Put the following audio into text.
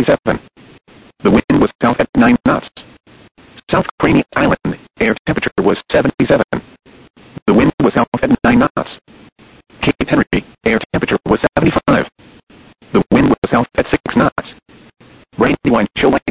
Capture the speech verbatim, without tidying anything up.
thirty-seven. The wind was south at nine knots. South Craney Island, air temperature was seventy-seven. The wind was south at nine knots. Cape Henry, air temperature was seventy-five. The wind was south at six knots. Brandywine show light